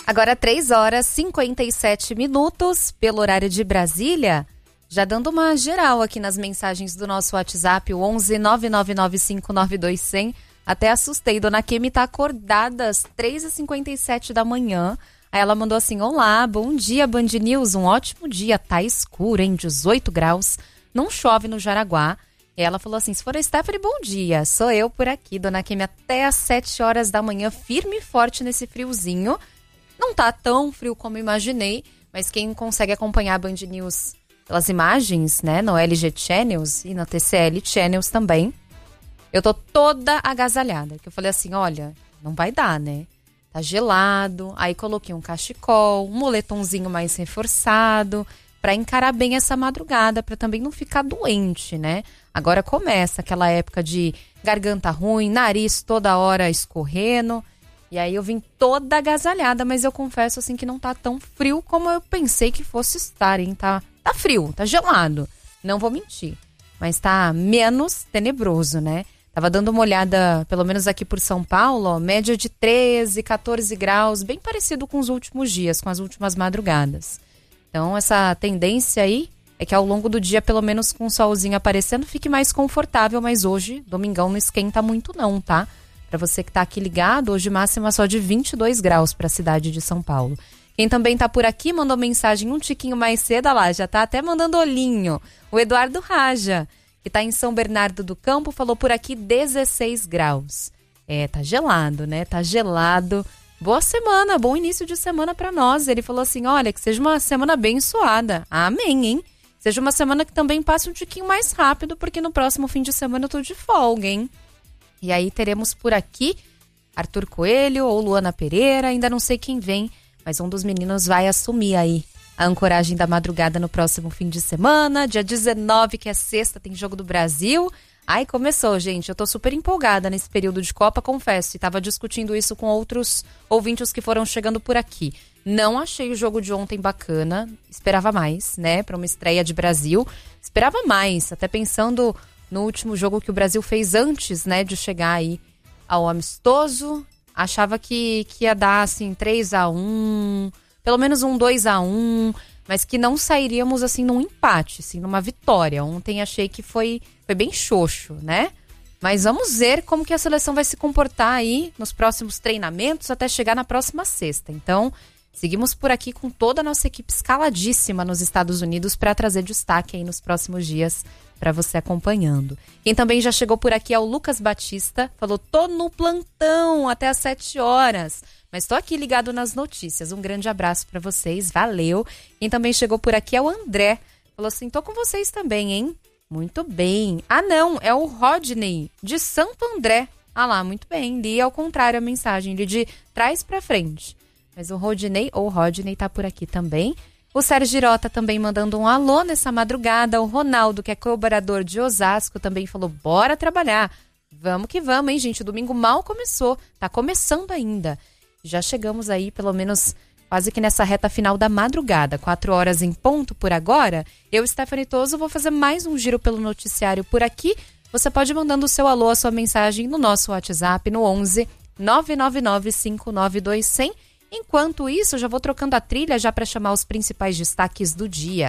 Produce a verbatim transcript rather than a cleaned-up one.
Agora três horas e cinquenta e sete minutos pelo horário de Brasília. Já dando uma geral aqui nas mensagens do nosso WhatsApp, o onze nove nove nove cinco nove dois zero zero. Até assustei, Dona Kemi tá acordada às três e cinquenta e sete da manhã. Aí ela mandou assim: olá, bom dia Band News, um ótimo dia, tá escuro, hein, dezoito graus, não chove no Jaraguá. E ela falou assim: se for a Stephanie, bom dia, sou eu por aqui, Dona Kemi, até às sete horas da manhã, firme e forte nesse friozinho. Não tá tão frio como imaginei, mas quem consegue acompanhar a Band News pelas imagens, né, no L G Channels e na T C L Channels também, eu tô toda agasalhada. Que eu falei assim: olha, não vai dar, né? Tá gelado. Aí coloquei um cachecol, um moletomzinho mais reforçado, pra encarar bem essa madrugada, pra também não ficar doente, né? Agora começa aquela época de garganta ruim, nariz toda hora escorrendo. E aí eu vim toda agasalhada, mas eu confesso assim que não tá tão frio como eu pensei que fosse estar, hein? Tá, tá frio, tá gelado. Não vou mentir. Mas tá menos tenebroso, né? Tava dando uma olhada, pelo menos aqui por São Paulo, ó, média de treze, quatorze graus, bem parecido com os últimos dias, com as últimas madrugadas. Então essa tendência aí é que ao longo do dia, pelo menos com o solzinho aparecendo, fique mais confortável, mas hoje, domingão, não esquenta muito não, tá? Para você que tá aqui ligado, hoje máxima só de vinte e dois graus para a cidade de São Paulo. Quem também tá por aqui mandou mensagem um tiquinho mais cedo, olha lá, já tá até mandando olhinho. O Eduardo Raja, que tá em São Bernardo do Campo, falou por aqui dezesseis graus. É, tá gelado, né? Tá gelado. Boa semana, bom início de semana para nós. Ele falou assim: olha, que seja uma semana abençoada. Amém, hein? Seja uma semana que também passe um tiquinho mais rápido, porque no próximo fim de semana eu tô de folga, hein? E aí teremos por aqui Arthur Coelho ou Luana Pereira, ainda não sei quem vem, mas um dos meninos vai assumir aí a ancoragem da madrugada no próximo fim de semana. Dia dezenove, que é sexta, tem Jogo do Brasil. Ai, começou, gente. Eu tô super empolgada nesse período de Copa, confesso. E tava discutindo isso com outros ouvintes que foram chegando por aqui. Não achei o jogo de ontem bacana. Esperava mais, né? Pra uma estreia de Brasil. Esperava mais, até pensando no último jogo que o Brasil fez antes, né, de chegar aí ao amistoso. Achava que, que ia dar, assim, três a um, pelo menos um dois a um, mas que não sairíamos, assim, num empate, assim, numa vitória. Ontem achei que foi, foi bem xoxo, né? Mas vamos ver como que a seleção vai se comportar aí nos próximos treinamentos até chegar na próxima sexta. Então, seguimos por aqui com toda a nossa equipe escaladíssima nos Estados Unidos para trazer destaque aí nos próximos dias para você acompanhando. Quem também já chegou por aqui é o Lucas Batista, falou: tô no plantão até às sete horas, mas tô aqui ligado nas notícias. Um grande abraço para vocês, valeu. Quem também chegou por aqui é o André, falou assim: tô com vocês também, hein? Muito bem. Ah não, é o Rodney de Santo André. Ah lá, muito bem, li ao contrário a mensagem, li de trás para frente. Mas o Rodney, ou Rodney, tá por aqui também. O Sérgio Girota também mandando um alô nessa madrugada. O Ronaldo, que é colaborador de Osasco, também falou: bora trabalhar. Vamos que vamos, hein, gente? O domingo mal começou, tá começando ainda. Já chegamos aí, pelo menos, quase que nessa reta final da madrugada. Quatro horas em ponto por agora. Eu, Stephanie Toso, vou fazer mais um giro pelo noticiário por aqui. Você pode ir mandando o seu alô, a sua mensagem no nosso WhatsApp, no onze nove nove nove cinco nove dois zero zero. Enquanto isso, já vou trocando a trilha já para chamar os principais destaques do dia.